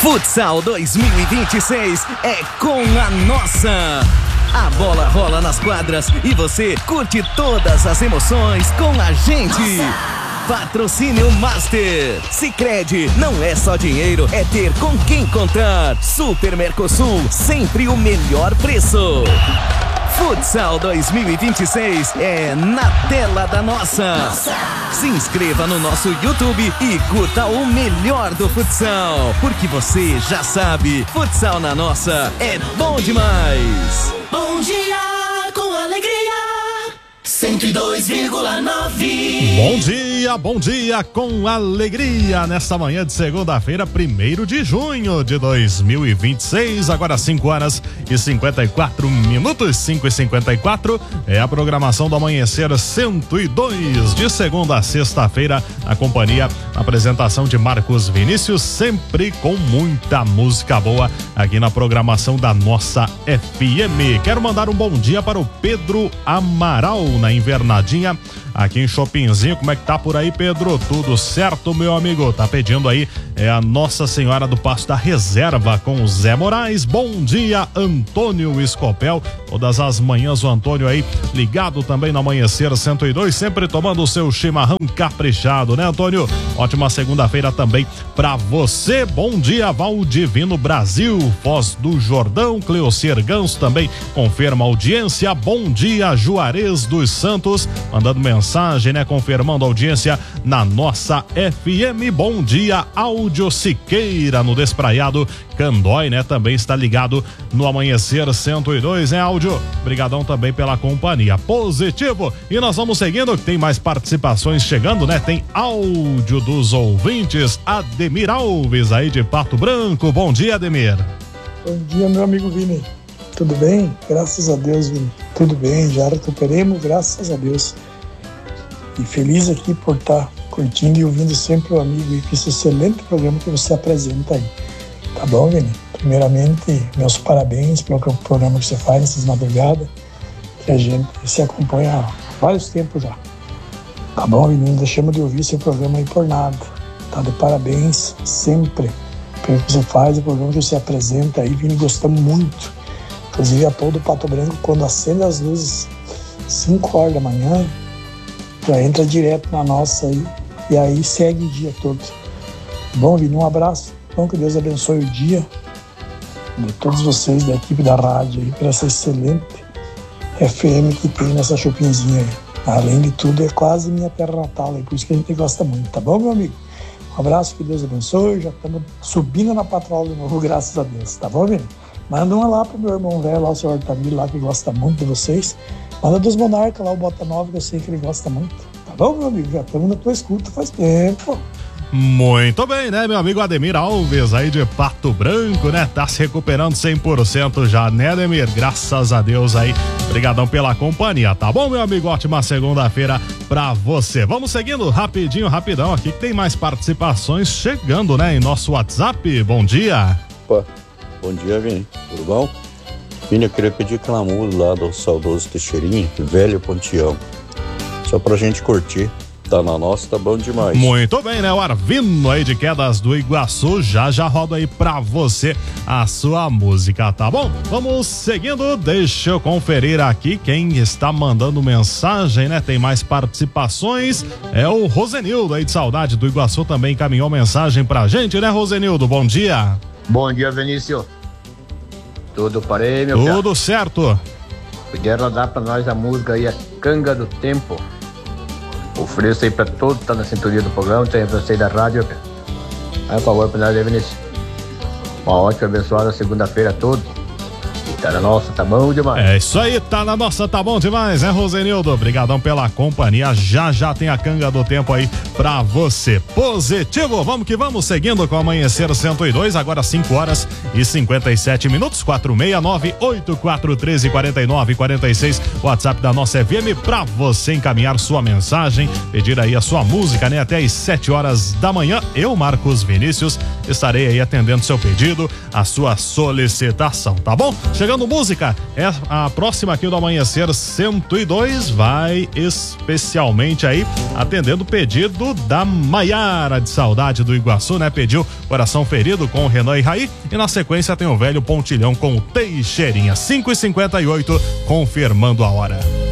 Futsal 2026 é com a nossa. A bola rola nas quadras e você curte todas as emoções com a gente. Patrocínio Master. Sicredi, não é só dinheiro, é ter com quem contar. Super Mercosul, sempre o melhor preço. Futsal 2026 é na tela da nossa. Se inscreva no nosso YouTube e curta o melhor do futsal, porque você já sabe, futsal na nossa é bom demais. Bom dia com alegria. 102,9. Bom dia com alegria nesta manhã de segunda-feira, 1º de junho de 2026, agora 5h54, 5h54, é a programação do Amanhecer 102, de segunda a sexta-feira, a companhia, a apresentação de Marcos Vinícius, sempre com muita música boa aqui na programação da nossa FM. Quero mandar um bom dia para o Pedro Amaral, na Invernadinha, aqui em Chopinzinho. Como é que tá por aí, Pedro? Tudo certo, meu amigo? Tá pedindo aí a Nossa Senhora do Passo da Reserva com o Zé Moraes. Bom dia, Antônio Escopel. Todas as manhãs o Antônio aí ligado também no Amanhecer 102, sempre tomando o seu chimarrão caprichado, né, Antônio? Ótima segunda-feira também pra você. Bom dia, Valdivino Brasil, Foz do Jordão, Cleocier Ganso também confirma a audiência. Bom dia, Juarez dos Santos, mandando mensagem, né, confirmando a audiência na nossa FM. Bom dia, Áudio Siqueira, no Despraiado Candói, né, também está ligado no Amanhecer 102, né, Áudio? Obrigadão também pela companhia. Positivo. E nós vamos seguindo, que tem mais participações chegando, né? Tem áudio dos ouvintes. Ademir Alves, aí de Pato Branco. Bom dia, Ademir. Bom dia, meu amigo Vini. Tudo bem? Graças a Deus, Vini. Tudo bem, já recuperemos, graças a Deus. E feliz aqui por estar curtindo e ouvindo sempre o amigo e com esse excelente programa que você apresenta aí. Tá bom, Vini? Primeiramente, meus parabéns pelo programa que você faz nessas madrugadas, que a gente se acompanha há vários tempos já. Tá bom, Vini? Não deixamos de ouvir seu programa aí por nada. Tá de parabéns sempre pelo que você faz, o programa que você apresenta aí, Vini, gostamos muito. Inclusive, a todo Pato Branco, quando acende as luzes 5 horas da manhã, já entra direto na nossa aí, e aí segue o dia todo. Bom, Vini, um abraço. Bom, que Deus abençoe o dia de todos vocês da equipe da rádio aí, por essa excelente FM que tem nessa Chopinzinha aí. Além de tudo, é quase minha terra natal aí, por isso que a gente gosta muito, tá bom, meu amigo? Um abraço, que Deus abençoe. Já estamos subindo na patrola de novo, graças a Deus, tá bom, Vini? Manda uma lá pro meu irmão velho, lá o senhor Altamir, lá que gosta muito de vocês. Manda dos Monarcas lá, o Bota Nova, que eu sei que ele gosta muito. Tá bom, meu amigo? Já estamos na tua escuta faz tempo. Muito bem, né, meu amigo Ademir Alves, aí de Pato Branco, né? Tá se recuperando 100% já, né, Ademir? Graças a Deus aí. Obrigadão pela companhia, tá bom, meu amigo? Ótima segunda-feira pra você. Vamos seguindo rapidão aqui, que tem mais participações chegando, né, em nosso WhatsApp. Bom dia. Opa, bom dia, Vini. Tudo bom? Vini, eu queria pedir aquela música lá do saudoso Teixeirinha, Velho Pontião. Só pra gente curtir. Tá na nossa, tá bom demais. Muito bem, né? O Arvino aí de Quedas do Iguaçu já roda aí pra você a sua música, tá bom? Vamos seguindo, deixa eu conferir aqui quem está mandando mensagem, né? Tem mais participações, é o Rosenildo aí de Saudade do Iguaçu, também encaminhou mensagem pra gente, né, Rosenildo? Bom dia. Bom dia, Vinícius. Tudo parei, meu Tudo cara? Certo. Podia rodar pra nós a música aí, a Canga do Tempo. Ofereço aí pra todos que tá na sintonia do programa, tem pra você da rádio, cara. Aí, por favor, pra nós aí, Vinícius. Uma ótima, abençoada segunda-feira a todos. E tá na nossa, tá bom demais. É isso aí, tá na nossa, tá bom demais, né, Rosenildo? Obrigadão pela companhia. Já tem a Canga do Tempo aí pra você. Positivo, vamos que vamos, seguindo com o Amanhecer 102, agora 5h57, 469-8413-4946, WhatsApp da nossa FM pra você encaminhar sua mensagem, pedir aí a sua música, né, até às 7 horas da manhã. Eu, Marcos Vinícius, estarei aí atendendo seu pedido, a sua solicitação, tá bom? Chegando Chegando música, é a próxima aqui do Amanhecer 102, vai especialmente aí atendendo o pedido da Maiara de Saudade do Iguaçu, né? Pediu Coração Ferido com o Renan e Raí, e na sequência tem o Velho Pontilhão com o Teixeirinha. 5h58, confirmando a hora.